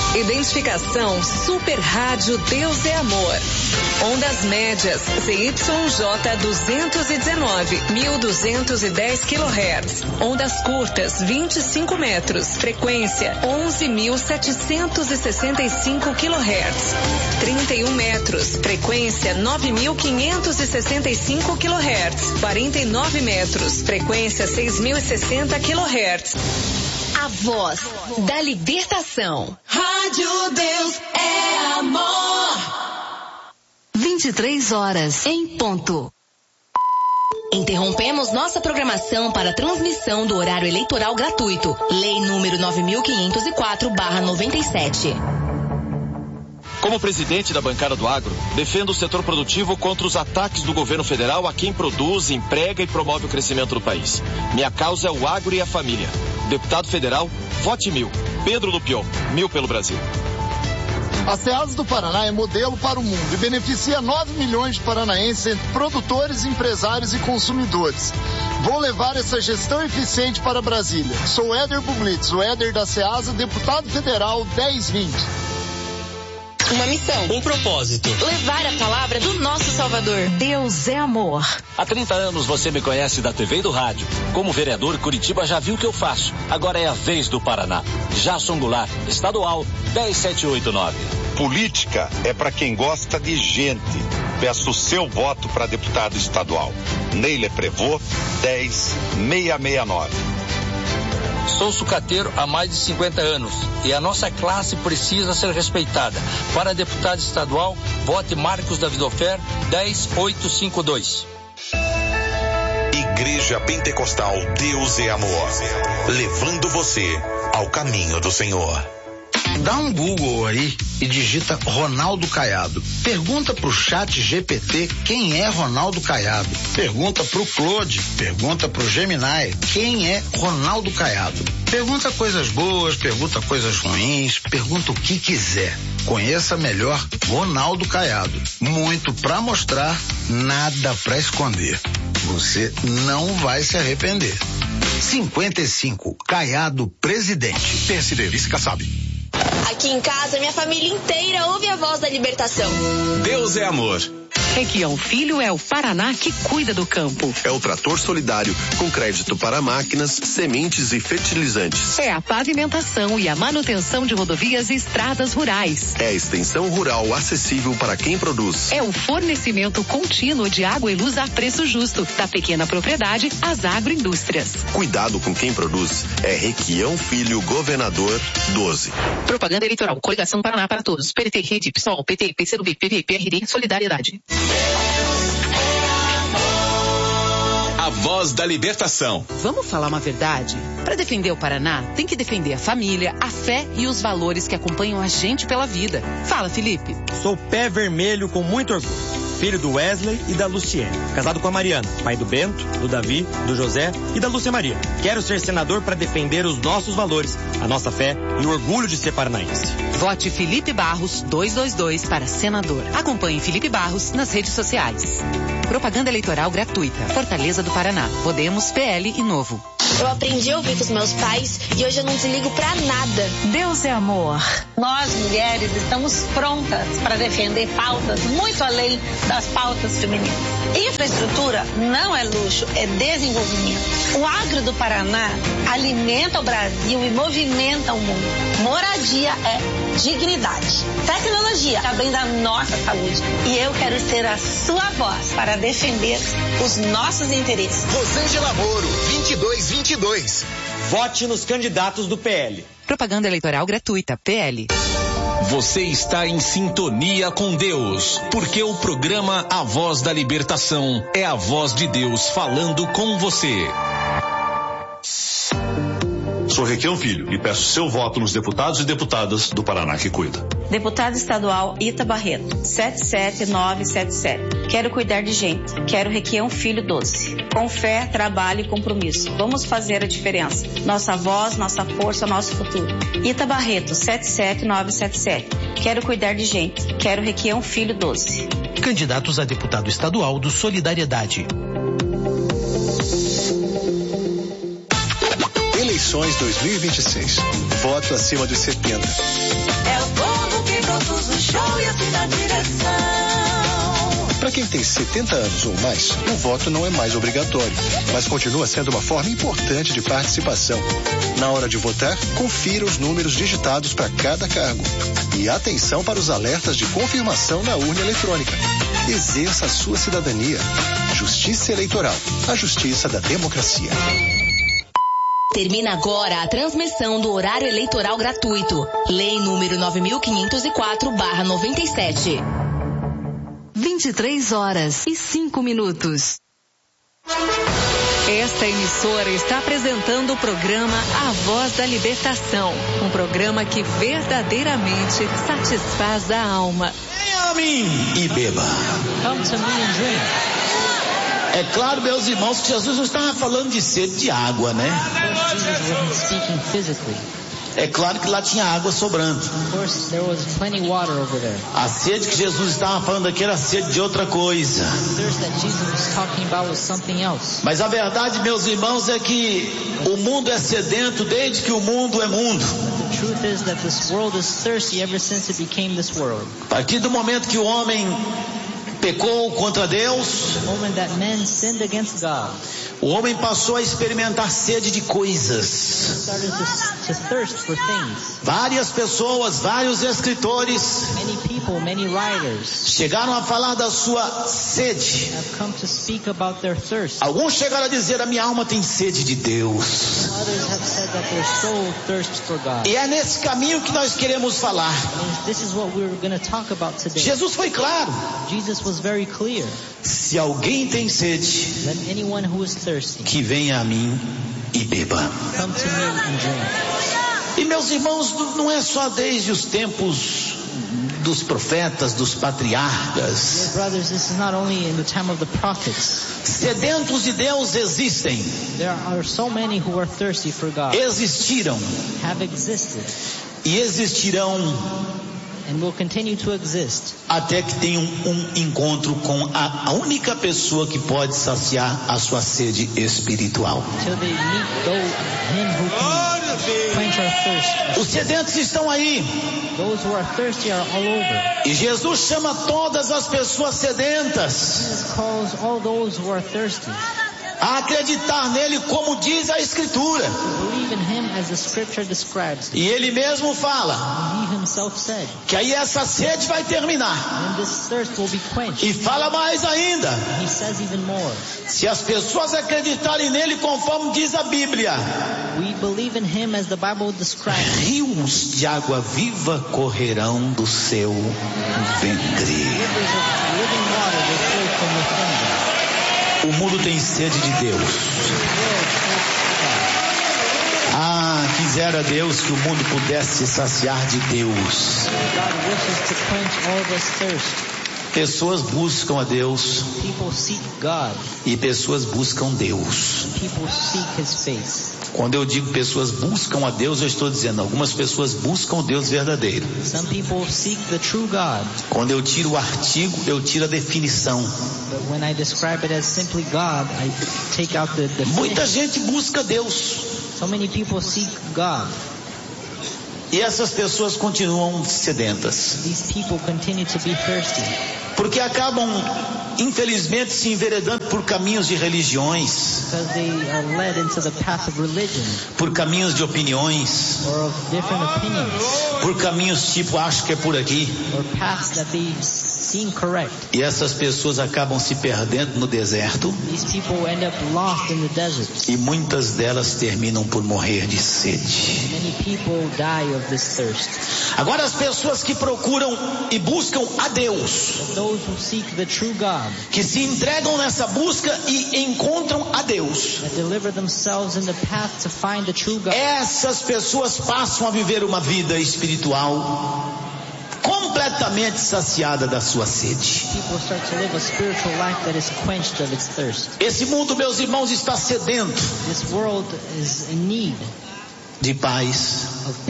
Identificação Super Rádio Deus é Amor. Ondas médias ZYJ 219, 1210 kHz. Ondas curtas 25 metros. Frequência 11.765 kHz. 31 metros. Frequência 9.565 kHz. 49 metros. Frequência 6.060 kHz. A voz da libertação. Rádio Deus é Amor. 23 horas em ponto. Interrompemos nossa programação para transmissão do horário eleitoral gratuito. Lei número 9.504/97. Como presidente da bancada do agro, defendo o setor produtivo contra os ataques do governo federal a quem produz, emprega e promove o crescimento do país. Minha causa é o agro e a família. Deputado federal, vote 1000. Pedro Lupion, 1000 pelo Brasil. A Ceasa do Paraná é modelo para o mundo e beneficia 9 milhões de paranaenses entre produtores, empresários e consumidores. Vou levar essa gestão eficiente para Brasília. Sou Éder Bublitz, o Éder da Ceasa, deputado federal 1020. Uma missão. Um propósito. Levar a palavra do nosso Salvador. Deus é amor. Há 30 anos você me conhece da TV e do rádio. Como vereador, Curitiba já viu o que eu faço. Agora é a vez do Paraná. Jason Goulart, estadual 10789. Política é para quem gosta de gente. Peço o seu voto para deputado estadual. Neile Prevô, 10669. Sou sucateiro há mais de 50 anos e a nossa classe precisa ser respeitada. Para deputado estadual, vote Marcos Davidofer 10852. Igreja Pentecostal Deus é Amor, levando você ao caminho do Senhor. Dá um Google aí e digita Ronaldo Caiado. Pergunta pro chat GPT quem é Ronaldo Caiado. Pergunta pro Claude, pergunta pro Gemini quem é Ronaldo Caiado. Pergunta coisas boas, pergunta coisas ruins, pergunta o que quiser. Conheça melhor Ronaldo Caiado. Muito pra mostrar, nada pra esconder. Você não vai se arrepender. 55, Caiado presidente. PSD, vice Kassab. Aqui em casa, minha família inteira ouve a voz da libertação. Deus é amor. Requião Filho é o Paraná que cuida do campo. É o trator solidário com crédito para máquinas, sementes e fertilizantes. É a pavimentação e a manutenção de rodovias e estradas rurais. É a extensão rural acessível para quem produz. É o fornecimento contínuo de água e luz a preço justo, da pequena propriedade às agroindústrias. Cuidado com quem produz. É Requião Filho, governador 12. Propaganda eleitoral. Coligação Paraná para Todos. PDT, Rede, PSOL, PT, PCdoB, PV, PRD, Solidariedade. A voz da libertação. Vamos falar uma verdade? Para defender o Paraná, tem que defender a família, a fé e os valores que acompanham a gente pela vida. Fala, Felipe. Sou pé vermelho com muito orgulho. Filho do Wesley e da Luciene. Casado com a Mariana. Pai do Bento, do Davi, do José e da Lúcia Maria. Quero ser senador para defender os nossos valores, a nossa fé e o orgulho de ser paranaense. Vote Felipe Barros 222 para senador. Acompanhe Felipe Barros nas redes sociais. Propaganda eleitoral gratuita. Fortaleza do Paraná. Podemos, PL e Novo. Eu aprendi a ouvir com os meus pais e hoje eu não desligo pra nada. Deus é amor. Nós, mulheres, estamos prontas para defender pautas muito além das pautas femininas. Infraestrutura não é luxo, é desenvolvimento. O agro do Paraná alimenta o Brasil e movimenta o mundo. Moradia é dignidade. Tecnologia tá bem da nossa saúde. E eu quero ser a sua voz para defender os nossos interesses. Rosângela Moro, 2222. Vote nos candidatos do PL. Propaganda eleitoral gratuita. PL. Você está em sintonia com Deus, porque o programa A Voz da Libertação é a voz de Deus falando com você. Sou Requião Filho e peço seu voto nos deputados e deputadas do Paraná que cuida. Deputado estadual Ita Barreto, 77977. Quero cuidar de gente. Quero Requião Filho 12. Com fé, trabalho e compromisso. Vamos fazer a diferença. Nossa voz, nossa força, nosso futuro. Ita Barreto, 77977. Quero cuidar de gente. Quero Requião Filho 12. Candidatos a deputado estadual do Solidariedade. Eleições 2026. Voto acima dos 70. É o povo que produz o show e assim na direção. Para quem tem 70 anos ou mais, o voto não é mais obrigatório, mas continua sendo uma forma importante de participação. Na hora de votar, confira os números digitados para cada cargo. E atenção para os alertas de confirmação na urna eletrônica. Exerça a sua cidadania. Justiça Eleitoral, a justiça da democracia. Termina agora a transmissão do horário eleitoral gratuito. Lei número 9504/97. 23h05. Esta emissora está apresentando o programa A Voz da Libertação, um programa que verdadeiramente satisfaz a alma. Venha a mim e beba. Come to me and drink. É claro, meus irmãos, que Jesus não estava falando de sede de água, né? É claro que lá tinha água sobrando. A sede que Jesus estava falando aqui era sede de outra coisa. Mas a verdade, meus irmãos, é que o mundo é sedento desde que o mundo é mundo. A partir do momento que o homem pecou contra Deus, o homem passou a experimentar sede de coisas. Várias pessoas, vários escritores chegaram a falar da sua sede. Alguns chegaram a dizer: a minha alma tem sede de Deus. E é nesse caminho que nós queremos falar. Jesus foi claro. Se alguém tem sede, que venha a mim e beba. E meus irmãos, não é só desde os tempos dos profetas, dos patriarcas. Sedentos de Deus existem. Existiram. E existirão. And will continue to exist. Até que tenham um encontro com a única pessoa que pode saciar a sua sede espiritual. Os sedentos estão aí. Those who are thirsty are all over. E Jesus chama todas as pessoas sedentas. Jesus calls all those who are thirsty. A acreditar nele como diz a Escritura. E ele mesmo fala que aí essa sede vai terminar. E fala mais ainda: se as pessoas acreditarem nele conforme diz a Bíblia, rios de água viva correrão do seu ventre. O mundo tem sede de Deus. Ah, quisera Deus que o mundo pudesse se saciar de Deus. Pessoas buscam a Deus. E pessoas buscam Deus. Quando eu digo pessoas buscam a Deus, eu estou dizendo algumas pessoas buscam o Deus verdadeiro. Quando eu tiro o artigo, eu tiro a definição. Muita gente busca Deus. E essas pessoas continuam sedentas. Porque acabam, infelizmente, se enveredando por caminhos de religiões, por caminhos de opiniões, por caminhos tipo acho que é por aqui. E essas pessoas acabam se perdendo no deserto. E muitas delas terminam por morrer de sede. Agora as pessoas que procuram e buscam a Deus, que se entregam nessa busca e encontram a Deus, essas pessoas passam a viver uma vida espiritual completamente saciada da sua sede. Esse mundo, meus irmãos, está sedento de paz.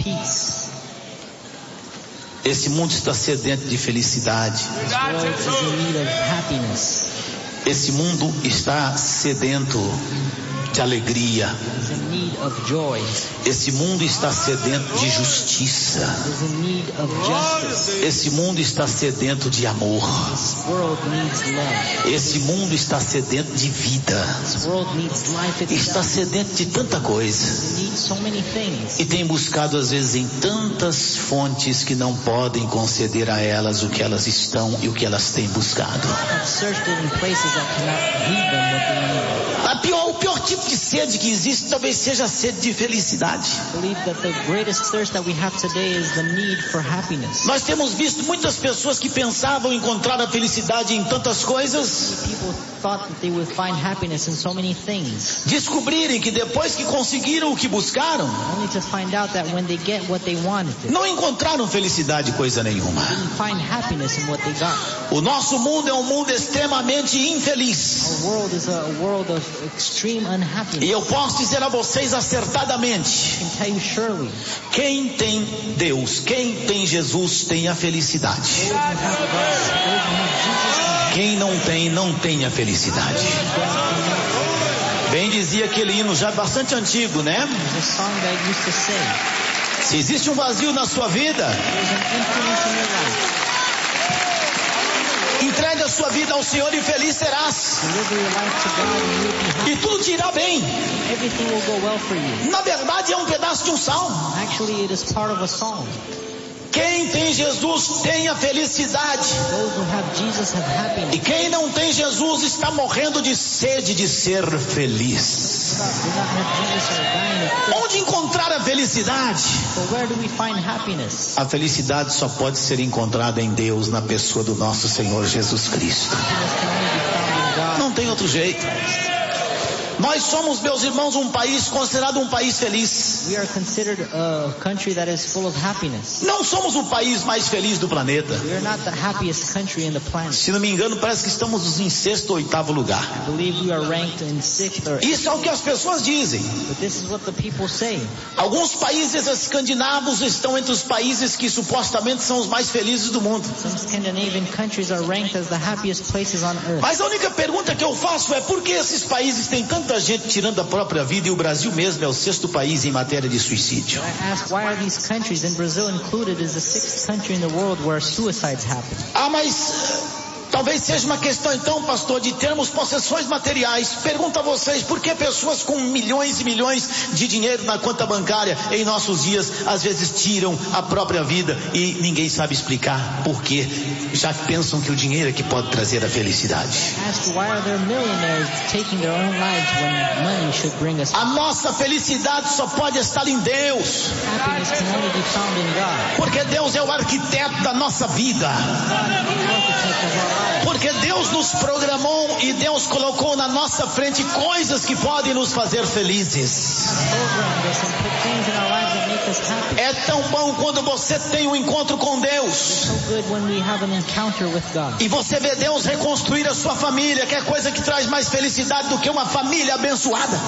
Esse mundo está sedento de felicidade. Esse mundo está sedento de alegria. is in need of joy. Esse mundo está sedento de justiça. Is in need of justice. Esse mundo está sedento de amor. This world needs love. Esse mundo está sedento de vida. This world needs life itself. Está sedento de tanta coisa. It needs so many things. E tem buscado às vezes em tantas fontes que não podem conceder a elas o que elas estão e o que elas têm buscado. I've searched it in places that cannot give them what they need. O pior tipo de sede que existe talvez seja a sede de felicidade. I believe that the greatest thirst that we have today is the need for happiness. Nós temos visto muitas pessoas que pensavam encontrar a felicidade em tantas coisas. People thought that they would find happiness in so many things. Descobrirem que depois que conseguiram o que buscaram, only to find out that when they get what they wanted, não encontraram felicidade coisa nenhuma. Didn't find happiness in what they got. O nosso mundo é um mundo extremamente infeliz. Our world is a world of extreme unhappiness. E eu posso dizer a vocês acertadamente, I can tell you surely, quem tem Deus, quem tem Jesus tem a felicidade. Quem não tem, não tem a felicidade. Bem dizia aquele hino já bastante antigo, né? Se existe um vazio na sua vida, entregue a sua vida ao Senhor e feliz serás. E tudo te irá bem. Na verdade é um pedaço de um salmo. Actually, it is part of a song. Quem tem Jesus tem a felicidade. E quem não tem Jesus está morrendo de sede de ser feliz. Onde encontrar a felicidade? A felicidade só pode ser encontrada em Deus, na pessoa do nosso Senhor Jesus Cristo. Não tem outro jeito. Nós somos, meus irmãos, um país considerado um país feliz. We are considered a country that is full of happiness. Não somos o país mais feliz do planeta. We are not the happiest country in the planet. Se não me engano, parece que estamos em 6º ou 8º lugar. I believe we are ranked in 6th or 8th. Isso é o que as pessoas dizem. But this is what the people say. Alguns países escandinavos estão entre os países que supostamente são os mais felizes do mundo. Some Scandinavian countries are ranked as the happiest places on earth. Mas a única pergunta que eu faço é por que esses países têm tanta gente tirando a própria vida e o Brasil mesmo é o 6º país em matéria de suicídio? I ask, why are these countries, and Brazil included, is the 6th country in the world where suicides happen? Mas talvez seja uma questão então, pastor, de termos possessões materiais. Pergunto a vocês, por que pessoas com milhões e milhões de dinheiro na conta bancária em nossos dias às vezes tiram a própria vida e ninguém sabe explicar por quê? Já pensam que o dinheiro é que pode trazer a felicidade. A nossa felicidade só pode estar em Deus. Porque Deus é o arquiteto da nossa vida. Porque Deus nos programou e Deus colocou na nossa frente coisas que podem nos fazer felizes. É tão bom quando você tem um encontro com Deus. E você vê Deus reconstruir a sua família, que é coisa que traz mais felicidade do que uma família abençoada.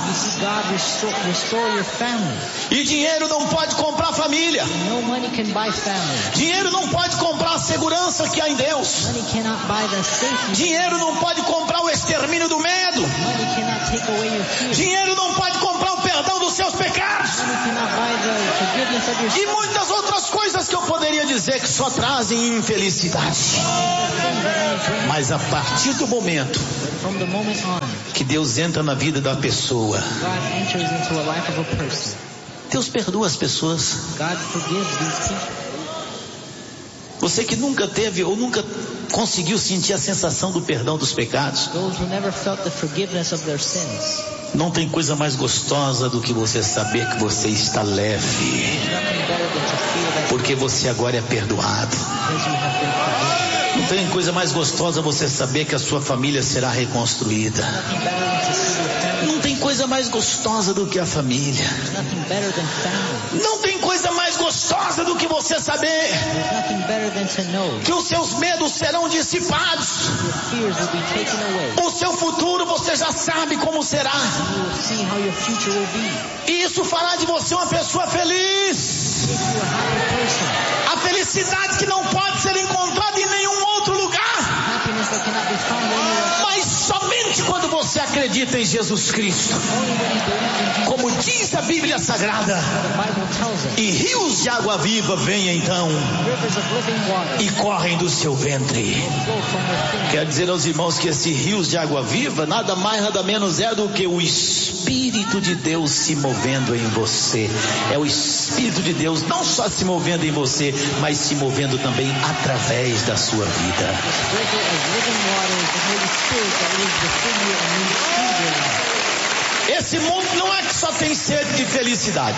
E dinheiro não pode comprar família. Dinheiro não pode comprar a segurança que há em Deus. Dinheiro não pode comprar o extermínio do medo. Dinheiro não pode comprar o perdão dos seus pecados. E muitas outras coisas que eu poderia dizer que só trazem infelicidade. Mas a partir do momento que Deus entra na vida da pessoa, Deus perdoa as pessoas. Você que nunca teve ou nunca conseguiu sentir a sensação do perdão dos pecados, não tem coisa mais gostosa do que você saber que você está leve, porque você agora é perdoado. Não tem coisa mais gostosa você saber que a sua família será reconstruída. Não tem coisa mais gostosa do que a família. Não tem coisa mais gostosa do que você saber que os seus medos serão dissipados. O seu futuro você já sabe como será. E isso fará de você uma pessoa feliz. A felicidade que não pode ser encontrada em nenhum outro lugar. Mas somente quando você acredita acredita em Jesus Cristo, como diz a Bíblia Sagrada, e rios de água viva vêm então e correm do seu ventre. Quero dizer aos irmãos que esse rios de água viva nada mais nada menos é do que o Espírito de Deus se movendo em você. É o Espírito de Deus não só se movendo em você, mas se movendo também através da sua vida. Esse mundo não é que só tem sede de felicidade.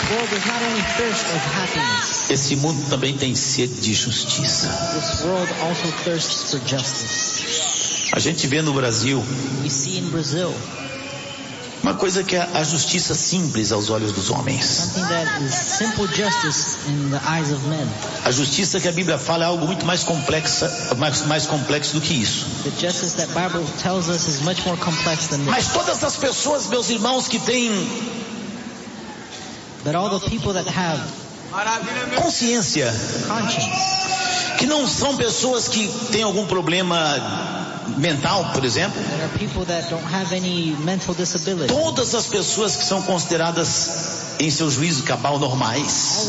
Esse mundo também tem sede de justiça. A gente vê no Brasil uma coisa que é a justiça simples aos olhos dos homens. A justiça que a Bíblia fala é algo muito mais complexo do que isso. Mas todas as pessoas, meus irmãos, que têm consciência, que não são pessoas que têm algum problema mental, por exemplo, todas as pessoas que são consideradas em seu juízo cabal normais,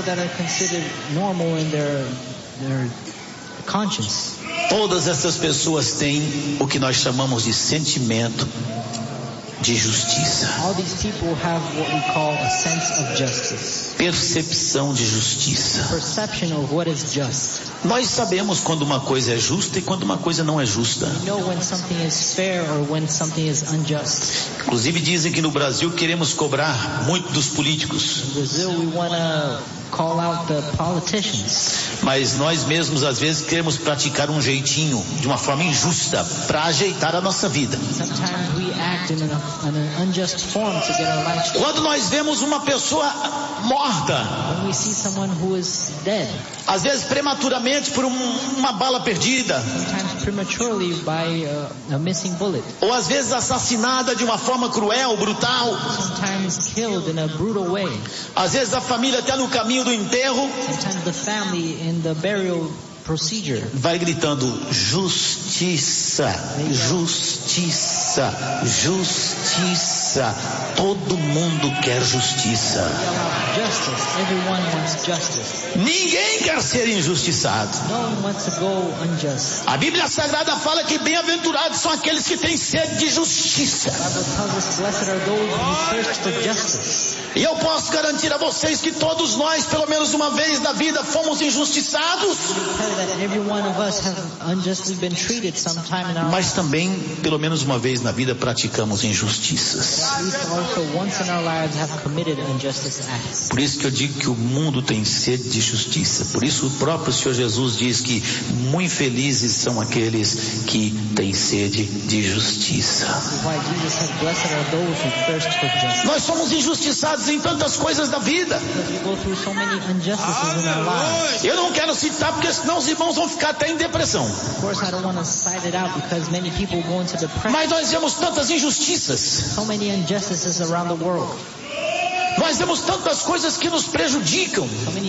todas essas pessoas têm o que nós chamamos de sentimento de justiça. Percepção de justiça. Nós sabemos quando uma coisa é justa e quando uma coisa não é justa. Inclusive dizem que no Brasil queremos cobrar muito dos políticos. Mas nós mesmos às vezes queremos praticar um jeitinho, de uma forma injusta, para ajeitar a nossa vida. Quando nós vemos uma pessoa morta, às vezes prematuramente por uma bala perdida, ou às vezes assassinada de uma forma cruel, brutal, às vezes a família até no caminho do enterro vai gritando justiça, justiça, justiça. Todo mundo quer justiça. Ninguém quer ser injustiçado. A Bíblia Sagrada fala que bem-aventurados são aqueles que têm sede de justiça. E eu posso garantir a vocês que todos nós, pelo menos uma vez na vida, fomos injustiçados. Mas também, pelo menos uma vez na vida, praticamos injustiças. Por isso que eu digo que o mundo tem sede de justiça. Por isso o próprio Senhor Jesus diz que muito felizes são aqueles que têm sede de justiça. Nós somos injustiçados em tantas coisas da vida. Eu não quero citar porque senão os irmãos vão ficar até em depressão. Mas nós vemos tantas injustiças. Nós vemos tantas coisas que nos prejudicam,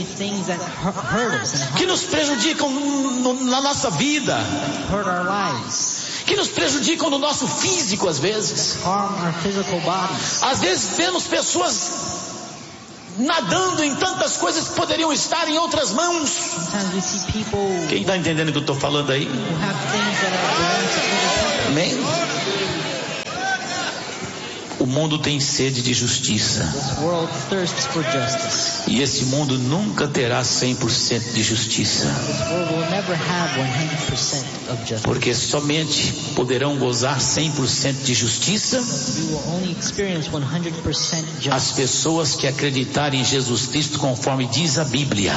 que nos prejudicam na nossa vida, que nos prejudicam no nosso físico às vezes. Às vezes vemos pessoas nadando em tantas coisas que poderiam estar em outras mãos. Quem está entendendo o que eu estou falando aí? Amém? O mundo tem sede de justiça. E esse mundo nunca terá 100% de justiça. Porque somente poderão gozar 100% de justiça as pessoas que acreditarem em Jesus Cristo conforme diz a Bíblia.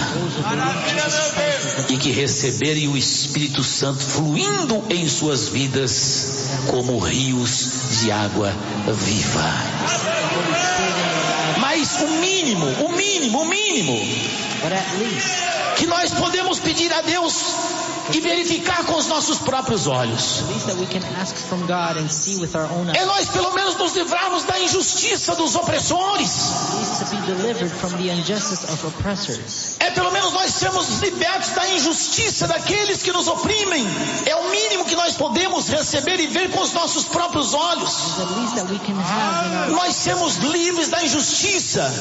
E que receberem o Espírito Santo fluindo em suas vidas como rios de água viva. Mas o mínimo que nós podemos pedir a Deus e verificar com os nossos próprios olhos é nós pelo menos nos livrarmos da injustiça dos opressores. É pelo menos menos nós sermos libertos da injustiça daqueles que nos oprimem. É o mínimo que nós podemos receber e ver com os nossos próprios olhos. Nós sermos livres da injustiça,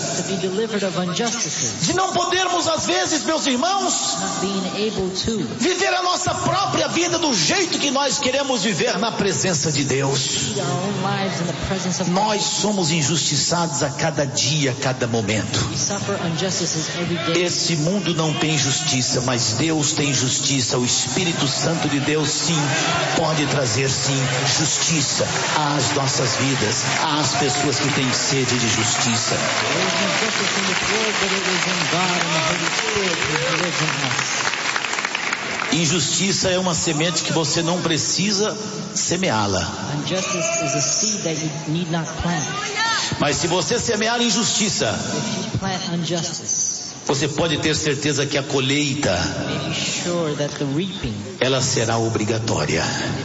de não podermos às vezes, meus irmãos, viver a nossa própria vida do jeito que nós queremos viver na presença de Deus. Nós somos injustiçados a cada dia, a cada momento. Esse mundo não tem justiça, mas Deus tem justiça. O Espírito Santo de Deus sim pode trazer sim justiça às nossas vidas, às pessoas que têm sede de justiça. Injustiça é uma semente que você não precisa semeá-la. Mas se você semear injustiça, você pode ter certeza que a colheita, ela será obrigatória.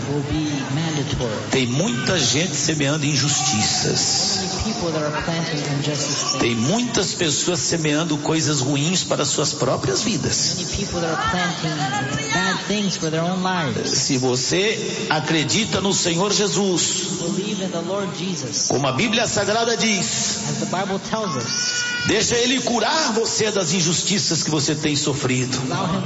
Tem muita gente semeando injustiças. Tem muitas pessoas semeando coisas ruins para suas próprias vidas. Se você acredita no Senhor Jesus, como a Bíblia Sagrada diz, deixa Ele curar você das injustiças que você tem sofrido.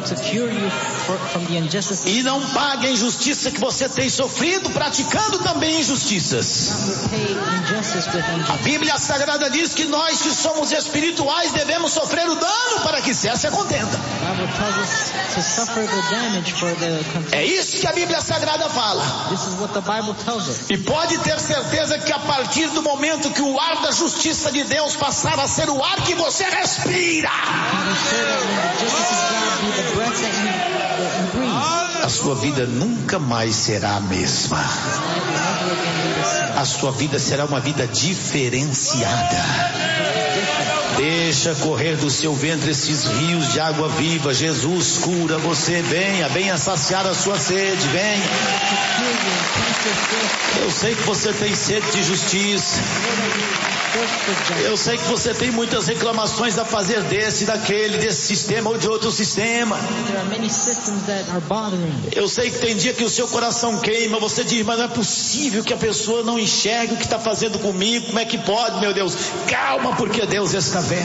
E não pague a injustiça que você tem sofrido praticando também injustiças. A Bíblia Sagrada diz que nós que somos espirituais devemos sofrer o dano para que cesse a contenda. É isso que a Bíblia Sagrada fala. E pode ter certeza que a partir do momento que o ar da justiça de Deus passar a ser o ar que você respira, a sua vida nunca mais será a mesma. A sua vida será uma vida diferenciada. Deixa correr do seu ventre esses rios de água viva. Jesus cura você. Venha saciar a sua sede. Venha. Eu sei que você tem sede de justiça. Eu sei que você tem muitas reclamações a fazer desse sistema ou de outro sistema. Eu sei que tem dia que o seu coração queima. Você diz, mas não é possível que a pessoa não enxergue o que está fazendo comigo. Como é que pode, meu Deus? Calma, porque Deus está vendo.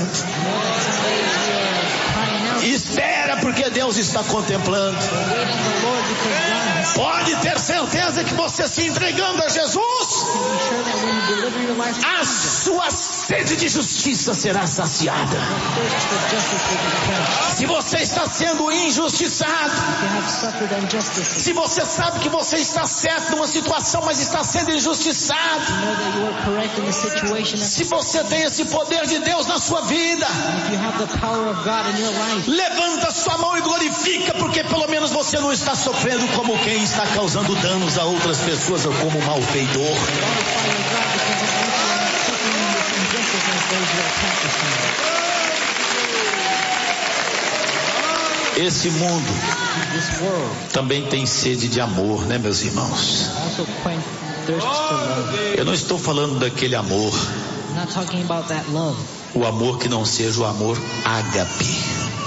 Espera, porque Deus está contemplando. Pode ter certeza que você se entregando a Jesus, a sua sede de justiça será saciada. Se você está sendo injustiçado, se você sabe que você está certo numa situação, mas está sendo injustiçado, se você tem esse poder de Deus na sua vida, levanta sua mão e glorifica, porque pelo menos você não está sofrendo como quem está causando danos a outras pessoas ou como malfeitor. Esse mundo também tem sede de amor, né, meus irmãos? Eu não estou falando daquele amor, o amor que não seja o amor ágape.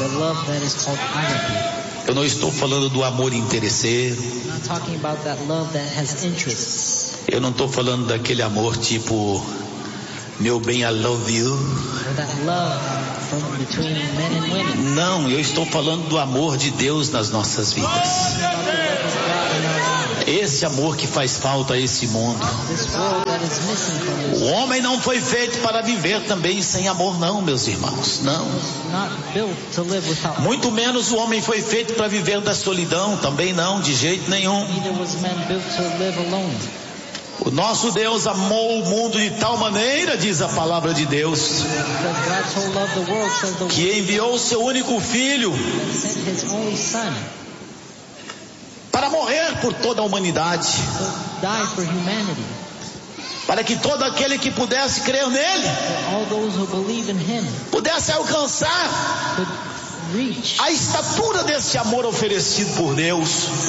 Eu não estou falando do amor interesseiro. Eu não estou falando daquele amor tipo, meu bem, I love you. Não, eu estou falando do amor de Deus nas nossas vidas. Esse amor que faz falta a esse mundo. O homem não foi feito para viver também sem amor, não, meus irmãos, não. Muito menos o homem foi feito para viver da solidão, também não, de jeito nenhum. O nosso Deus amou o mundo de tal maneira, diz a palavra de Deus, que enviou o seu único filho para morrer por toda a humanidade, para que todo aquele que pudesse crer nele pudesse alcançar a estatura desse amor oferecido por Deus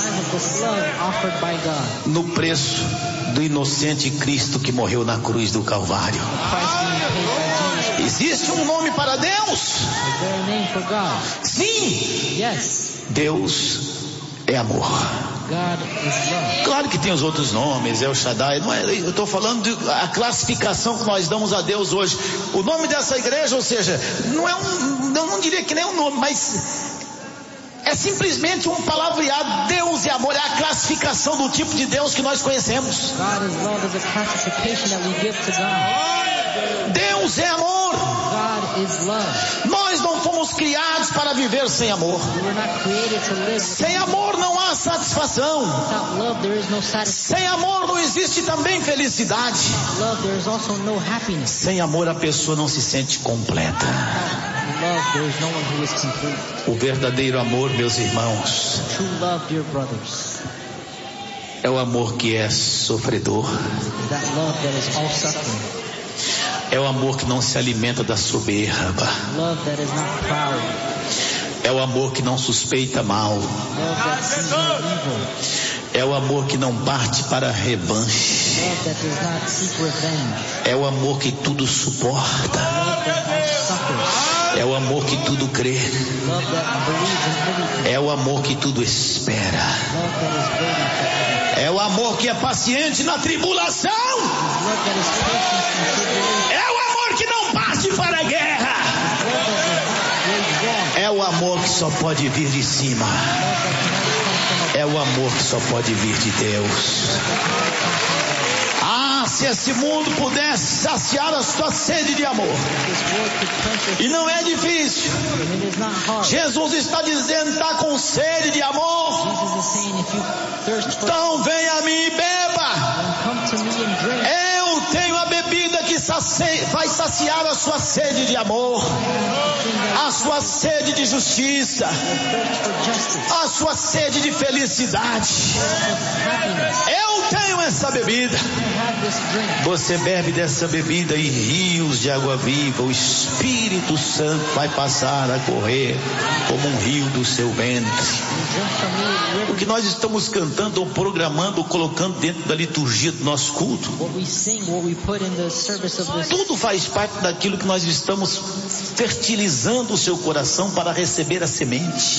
no preço do inocente Cristo que morreu na cruz do Calvário. Existe um nome para Deus? Is there a name for God? Sim. Yes. Deus é amor. God is love. Claro que tem os outros nomes, El Shaddai, não é, eu estou falando da classificação que nós damos a Deus hoje. O nome dessa igreja, ou seja, não é eu não diria que nem um nome, mas é simplesmente um palavreado. Deus é amor, é a classificação do tipo de Deus que nós conhecemos. God is love is a classification that we give to God. Deus é amor. God is love. Nós não fomos criados para viver sem amor. We were not created to live. Sem amor não há satisfação. Without love there is no satisfaction. Sem amor não existe também felicidade. Without love there is also no happiness. Sem amor a pessoa não se sente completa. Love, there is no one who is complete. O verdadeiro amor, meus irmãos, True love, dear brothers, é o amor que é sofredor. that love that is all suffering. É o amor que não se alimenta da soberba. Love that is not proud. É o amor que não suspeita mal. Love that sees no evil. É o amor que não parte para revanche. Love that does not seek revenge. É o amor que tudo suporta. Love that all suffers. É o amor que tudo crê. Love that believes in everything. É o amor que tudo espera. Love that is waiting for everything. É o amor que é paciente na tribulação. Love that is patient in tribulation. É o amor que não parte para a guerra. Love that does not wage war. É o amor que só pode vir de cima. É o amor que só pode vir de Deus. Ah, se esse mundo pudesse saciar a sua sede de amor. E não é difícil. Jesus está dizendo, está com sede de amor. Então venha a mim e beba. Eu tenho a bebida que vai saciar a sua sede de amor, a sua sede de justiça, a sua sede de felicidade. Eu tenho essa bebida. Você bebe dessa bebida e rios de água viva, o Espírito Santo vai passar a correr como um rio do seu ventre. O que nós estamos cantando ou programando ou colocando dentro da liturgia do nosso culto, tudo faz parte daquilo que nós estamos fertilizando o seu coração para receber a semente.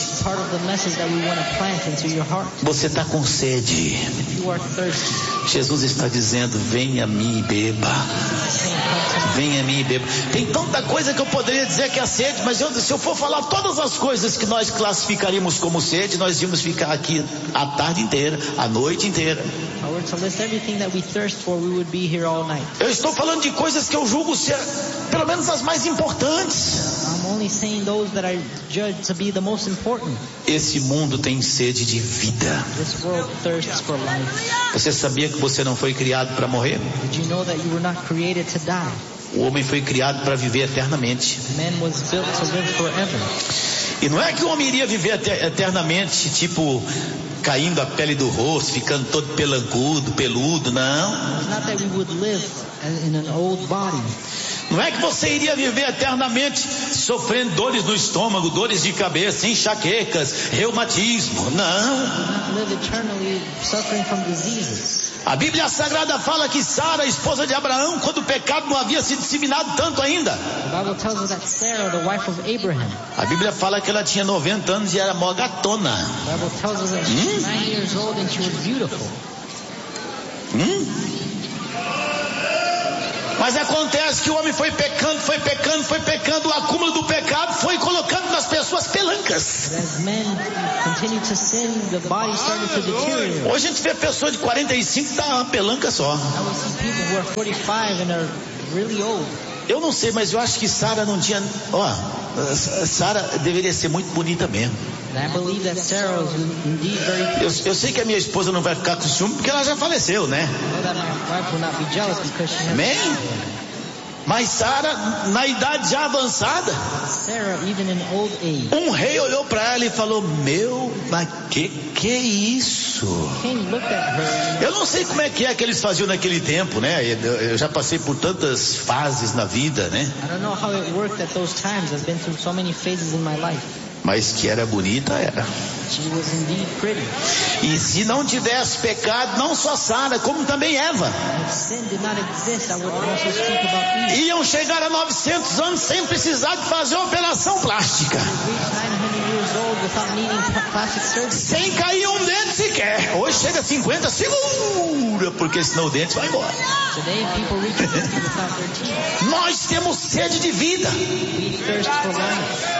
Você está com sede. Jesus está dizendo, venha a mim e beba. Venha a mim e beba. Tem tanta coisa que eu poderia dizer que é sede, mas se eu for falar todas as coisas que nós classificaríamos como sede, nós íamos ficar aqui a tarde inteira, a noite inteira. Eu estou falando de coisas que eu julgo ser pelo menos as mais importantes. Esse mundo tem sede de vida. Você sabia que você não foi criado para morrer? O homem foi criado para viver eternamente. E não é que o homem iria viver eternamente, tipo, caindo a pele do rosto, ficando todo pelancudo, peludo, não. Não é que você iria viver eternamente sofrendo dores no estômago, dores de cabeça, enxaquecas, reumatismo, não. A Bíblia Sagrada fala que Sara, esposa de Abraão, quando o pecado não havia se disseminado tanto ainda, a Bíblia fala que ela tinha 90 anos e era mó gatona. Mas acontece que o homem foi pecando, o acúmulo do pecado foi colocando nas pessoas pelancas. Hoje a gente vê pessoas de 45 tá uma pelanca só. Eu não sei, mas eu acho que Sara não tinha. Sara deveria ser muito bonita mesmo. Eu sei que a minha esposa não vai ficar com ciúme porque ela já faleceu, né? Amém? Mas Sara, na idade já avançada, um rei olhou para ela e falou: mas que é isso? Eu não sei como é que eles faziam naquele tempo, né? Eu já passei por tantas fases na vida, né? Mas que era bonita, era. She was indeed pretty. E se não tivesse pecado, não só Sara, como também Eva, If sin did not exist, I would also speak about Eve. iam chegar a 900 anos sem precisar de fazer operação plástica, Reached 900 years old without needing plastic surgery. sem cair um dente sequer. Hoje chega a 50, segura, porque senão o dente vai embora. Today, people reach 50 without their teeth. Nós temos sede de vida. We thirst for life.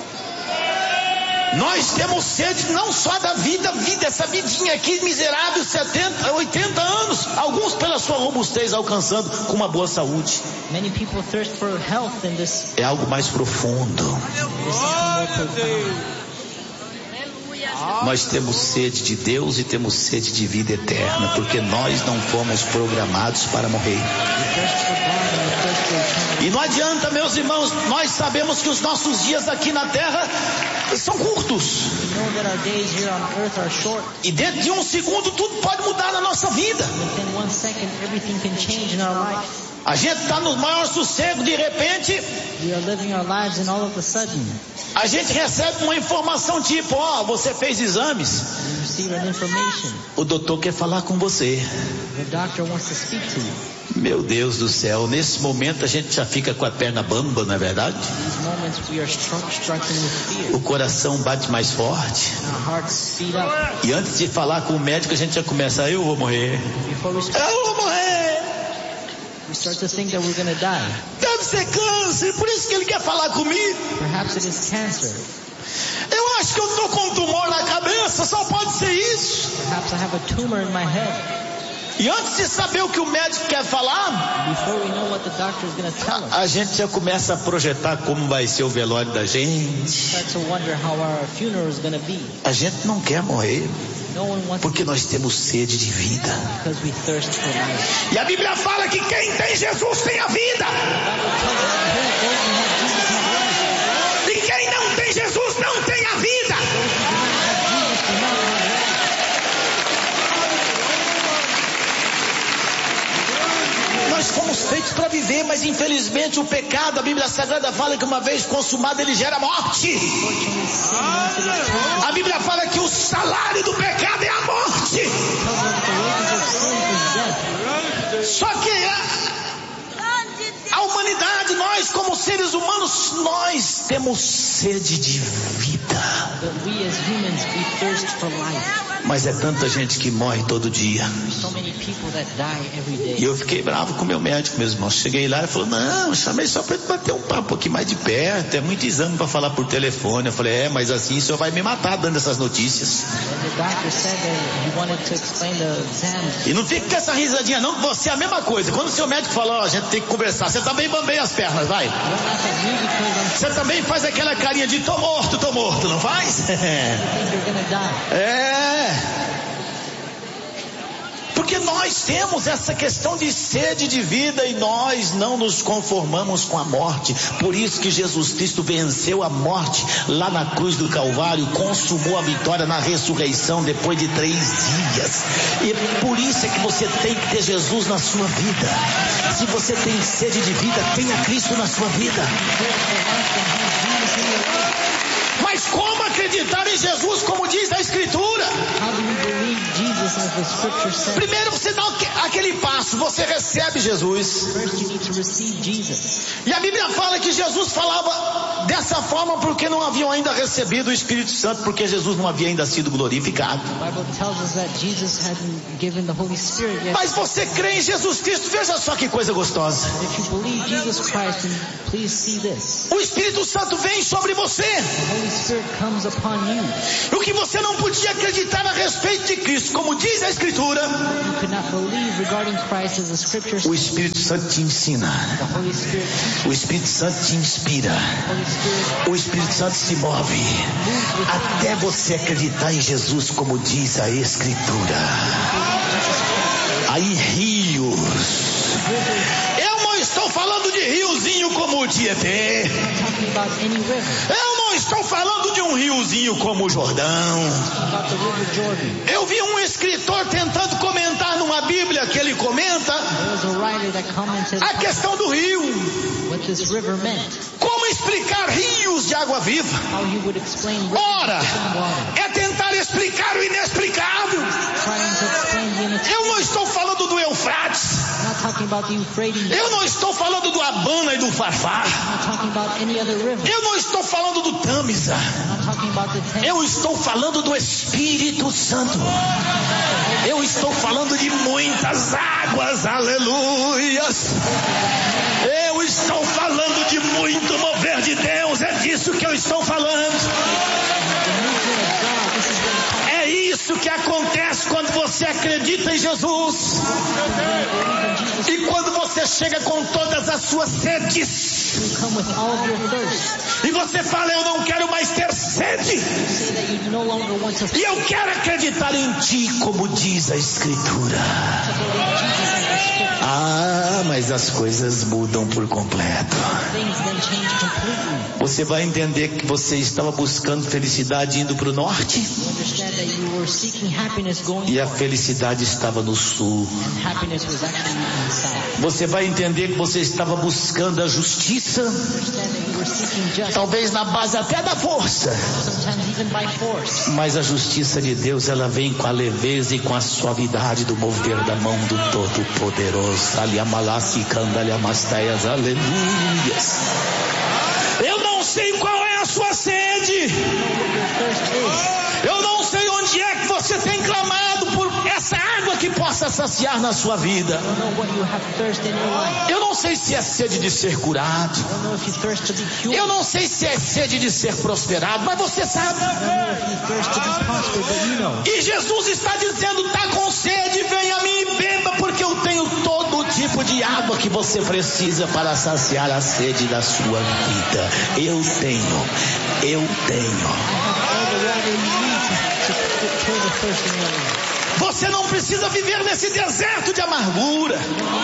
Nós temos sede não só da vida, essa vidinha aqui miserável, 70, 80 anos, alguns pela sua robustez alcançando com uma boa saúde. Many people thirst for health in this. É algo mais profundo. Nós temos sede de Deus e temos sede de vida eterna, porque nós não fomos programados para morrer. E não adianta, meus irmãos, nós sabemos que os nossos dias aqui na terra são curtos. E dentro de um segundo tudo pode mudar na nossa vida. A gente está no maior sossego, de repente a gente recebe uma informação tipo, você fez exames, o doutor quer falar com você. Meu Deus do céu, nesse momento a gente já fica com a perna bamba, não é verdade? O coração bate mais forte. E antes de falar com o médico a gente já começa, eu vou morrer. Eu vou morrer. We start to think that we're going to die. Deve ser câncer, por isso que ele quer falar comigo. Perhaps it is cancer. Eu acho que eu estou com um tumor na cabeça, só pode ser isso. Perhaps I have a tumor in my head. E antes de saber o que o médico quer falar, before we know what the doctor is going to tell us, a gente já começa a projetar como vai ser o velório da gente. Start to wonder how our funeral is going to be. A gente não quer morrer, porque nós temos sede de vida. Because we thirst for life. E a Bíblia fala que quem tem Jesus tem a vida. E quem não tem Jesus não tem a vida. Nós fomos feitos para viver, mas infelizmente o pecado, a Bíblia Sagrada fala que uma vez consumado ele gera morte. A Bíblia fala que o salário do pecado é a morte. Só que a humanidade, nós como seres humanos, nós temos sede de vida. Mas é tanta gente que morre todo dia. E eu fiquei bravo com o meu médico, meus irmãos. Cheguei lá e falou, não, eu chamei só para bater um papo aqui mais de perto. É muito exame para falar por telefone. Eu falei, mas assim o senhor vai me matar dando essas notícias. E não fica com essa risadinha não, que você é a mesma coisa. Quando o seu médico fala, a gente tem que conversar, você também bambeia as pernas, vai. Você também faz aquela carinha de tô morto, não faz? Porque nós temos essa questão de sede de vida e nós não nos conformamos com a morte. Por isso que Jesus Cristo venceu a morte lá na cruz do Calvário, consumou a vitória na ressurreição depois de 3 dias. E por isso é que você tem que ter Jesus na sua vida. Se você tem sede de vida, tenha Cristo na sua vida. Mas como acreditar em Jesus como diz a Escritura? Primeiro você dá aquele passo, você recebe Jesus. E a Bíblia fala que Jesus falava dessa forma porque não haviam ainda recebido o Espírito Santo, porque Jesus não havia ainda sido glorificado. Mas você crê em Jesus Cristo, veja só que coisa gostosa. O Espírito Santo vem sobre você. O que você não podia acreditar a respeito de Cristo, como diz a Escritura, o Espírito Santo te ensina, o Espírito Santo te inspira, o Espírito Santo se move até você acreditar em Jesus, como diz a Escritura. Aí rios, eu não estou falando de riozinho como o Tietê, eu não estou falando de um riozinho como o Jordão. Eu vi um escritor tentando comentar numa Bíblia que ele comenta a questão do rio. Como explicar rios de água viva? Ora, é tentar tentar explicar o inexplicável. Eu não estou falando do Eufrates. Eu não estou falando do Abana e do Farfar. Eu não estou falando do Tâmisa. Eu estou falando do Espírito Santo. Eu estou falando de muitas águas, aleluias. Eu estou falando de muito mover de Deus, é disso que eu estou falando. É isso que acontece quando você acredita em Jesus. E quando você chega com todas as suas sedes. E você fala, eu não quero mais ter sede. E eu quero acreditar em ti, como diz a Escritura. Ah, mas as coisas mudam por completo. Você vai entender que você estava buscando felicidade indo para o norte. E a felicidade estava no sul. Você vai entender que você estava buscando a justiça. Talvez na base até da força. Mas a justiça de Deus, ela vem com a leveza e com a suavidade do mover da mão do Todo-Poderoso. Aleluias. Eu não sei qual é a sua sede. Eu não sei onde é que você tem clamado por essa água que possa saciar na sua vida. Eu não sei se é sede de ser curado. Eu não sei se é sede de ser prosperado, mas você sabe. E Jesus está dizendo, está com sede, venha a mim e beba, porque eu tenho todo tipo de água que você precisa para saciar a sede da sua vida. Eu tenho. Você não precisa viver nesse deserto de amargura.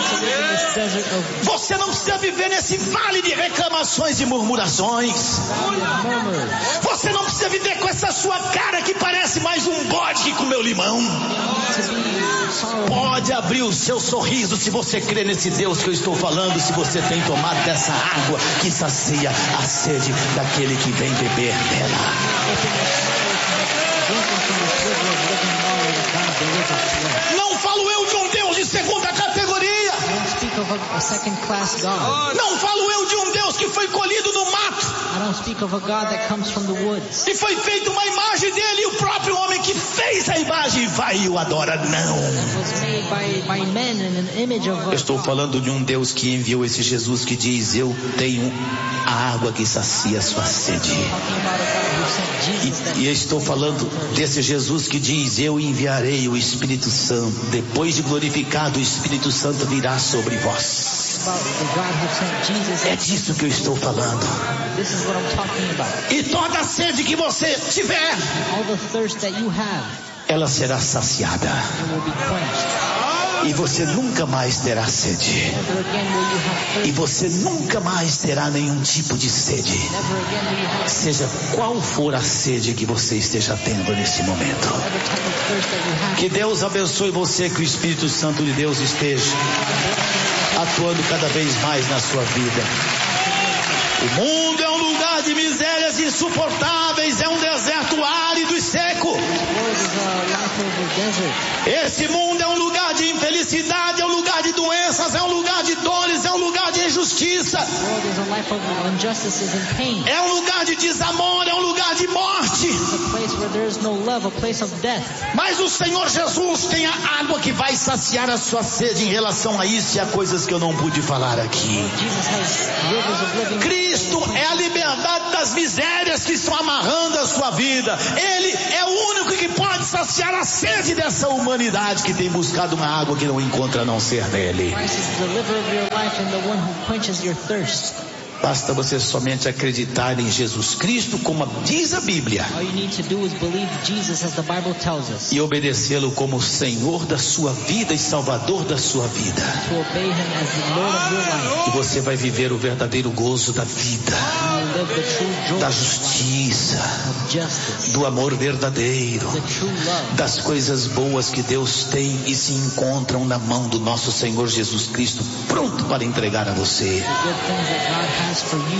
Você não precisa viver nesse vale de reclamações e murmurações. Você não precisa viver com essa sua cara que parece mais um bode que comeu limão. Pode abrir o seu sorriso se você crê nesse Deus que eu estou falando, se você tem tomado dessa água que sacia a sede daquele que vem beber dela. Não falo eu de um Deus de segunda categoria. Não falo eu de um Deus que foi colhido no mato. E foi feita uma imagem dele, e o próprio homem que fez a imagem vai e o adora. Não. Eu estou falando de um Deus que enviou esse Jesus que diz, eu tenho a água que sacia a sua sede. E eu estou falando desse Jesus que diz, eu enviarei o Espírito Santo. Depois de glorificado, o Espírito Santo virá sobre vós. É disso que eu estou falando. E toda a sede que você tiver, ela será saciada. E você nunca mais terá sede. E você nunca mais terá nenhum tipo de sede. Seja qual for a sede que você esteja tendo nesse momento. Que Deus abençoe você, que o Espírito Santo de Deus esteja atuando cada vez mais na sua vida. O mundo é um lugar de misérias insuportáveis, é um deserto árido e seco. Esse mundo é um lugar de infelicidade, é um lugar de doenças, é um lugar de dores, é um lugar de injustiça. É um lugar de desamor, é um lugar de morte. Mas o Senhor Jesus tem a água que vai saciar a sua sede. Em relação a isso e a coisas que eu não pude falar aqui, Cristo é a liberdade das misérias que estão amarrando a sua vida. Ele é o único que pode saciar a sede dessa humanidade que tem buscado uma água que não encontra a não ser nele. Basta você somente acreditar em Jesus Cristo, como diz a Bíblia, e obedecê-lo como Senhor da sua vida e Salvador da sua vida. E você vai viver o verdadeiro gozo da vida, da justiça, do amor verdadeiro, das coisas boas que Deus tem e se encontram na mão do nosso Senhor Jesus Cristo, pronto para entregar a você. For you